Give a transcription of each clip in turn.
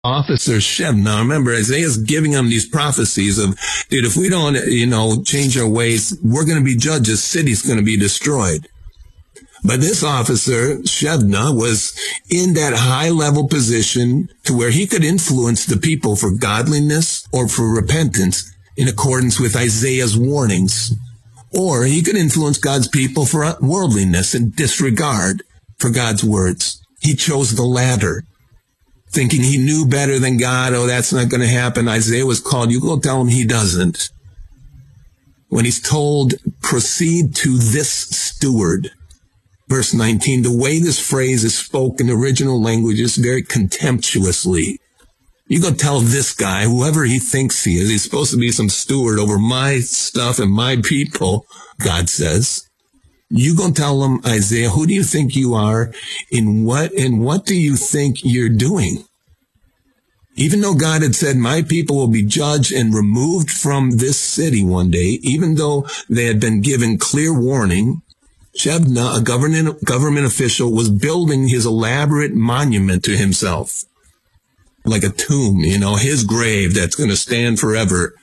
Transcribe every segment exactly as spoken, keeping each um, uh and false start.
officer Shebna. Remember, Isaiah's giving them these prophecies of, dude, if we don't, you know, change our ways, we're going to be judged. The city's going to be destroyed. But this officer, Shebna, was in that high-level position to where he could influence the people for godliness or for repentance in accordance with Isaiah's warnings. Or he could influence God's people for worldliness and disregard for God's words. He chose the latter, thinking he knew better than God. Oh, that's not going to happen. Isaiah was called. You go tell him he doesn't. When he's told, proceed to this steward. Verse nineteen, the way this phrase is spoken in original language is very contemptuously. You go tell this guy, whoever he thinks he is, he's supposed to be some steward over my stuff and my people, God says. You go tell him, Isaiah, who do you think you are? In what, and what do you think you're doing? Even though God had said, my people will be judged and removed from this city one day, even though they had been given clear warning, Shebna, a government, government official, was building his elaborate monument to himself. Like a tomb, you know, his grave that's going to stand forever.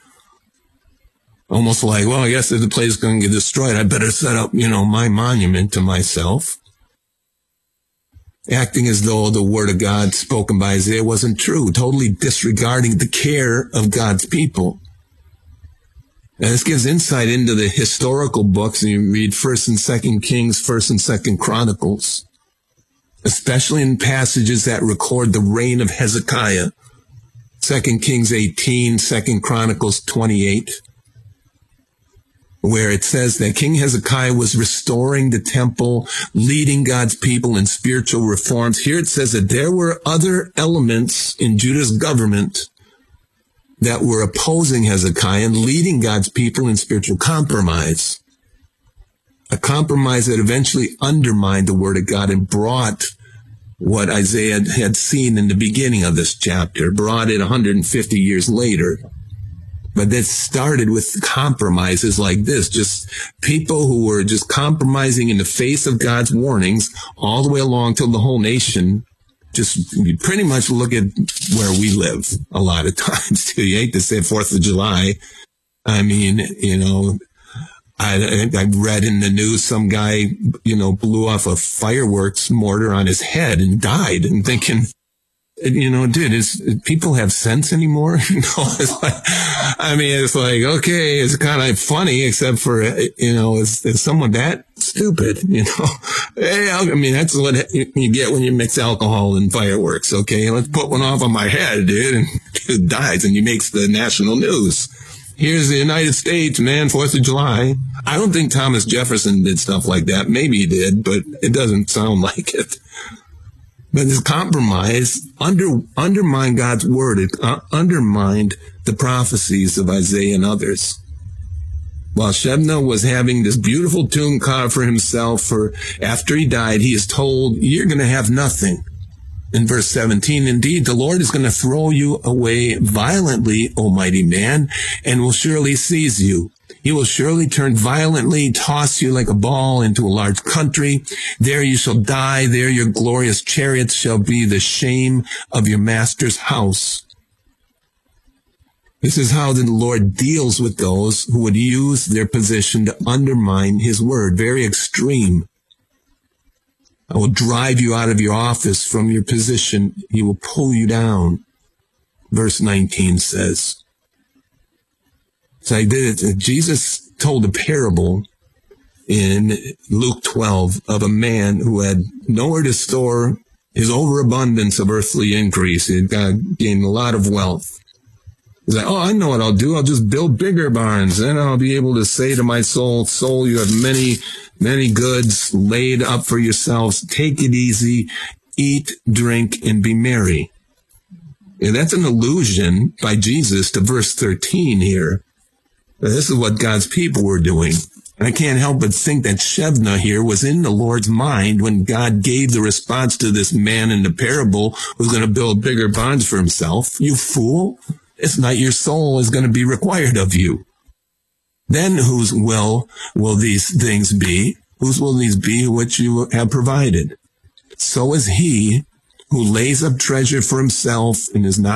Almost like, well, I guess if the place is going to get destroyed, I better set up, you know, my monument to myself. Acting as though the word of God spoken by Isaiah wasn't true, totally disregarding the care of God's people. And this gives insight into the historical books. And you read First and Second Kings, First and Second Chronicles, especially in passages that record the reign of Hezekiah. Second Kings eighteen, Second Chronicles twenty-eight, where it says that King Hezekiah was restoring the temple, leading God's people in spiritual reforms. Here it says that there were other elements in Judah's government that were opposing Hezekiah and leading God's people in spiritual compromise. A compromise that eventually undermined the word of God and brought what Isaiah had seen in the beginning of this chapter, brought it one hundred fifty years later. But that started with compromises like this, just people who were just compromising in the face of God's warnings all the way along till the whole nation. Just you pretty much look at where we live a lot of times, too. You hate to say fourth of July. I mean, you know, I, I read in the news some guy, you know, blew off a fireworks mortar on his head and died. And thinking, you know, dude, is people have sense anymore? You know, it's like, I mean, it's like, okay, it's kind of funny, except for, you know, is, is someone that stupid, you know? Hey, I mean, that's what you get when you mix alcohol and fireworks, okay? Let's put one off on my head, dude, and dude dies, and he makes the national news. Here's the United States, man, fourth of July. I don't think Thomas Jefferson did stuff like that. Maybe he did, but it doesn't sound like it. But this compromise under, undermined God's word. It uh, undermined the prophecies of Isaiah and others. While Shebna was having this beautiful tomb carved for himself, for after he died, he is told, you're going to have nothing. In verse seventeen, indeed, the Lord is going to throw you away violently, O mighty man, and will surely seize you. He will surely turn violently, toss you like a ball into a large country. There you shall die. There your glorious chariots shall be the shame of your master's house. This is how the Lord deals with those who would use their position to undermine his word. Very extreme. I will drive you out of your office from your position. He will pull you down. Verse nineteen says. So I did it. Jesus told a parable in Luke twelve of a man who had nowhere to store his overabundance of earthly increase. He had gained a lot of wealth. He's like, oh, I know what I'll do. I'll just build bigger barns. Then I'll be able to say to my soul, soul, you have many, many goods laid up for yourselves. Take it easy, eat, drink, and be merry. And that's an allusion by Jesus to verse thirteen here. This is what God's people were doing. And I can't help but think that Shebna here was in the Lord's mind when God gave the response to this man in the parable who's going to build bigger barns for himself. You fool. It's not your soul is going to be required of you. Then whose will will these things be? Whose will these be which you have provided? So is he who lays up treasure for himself and is not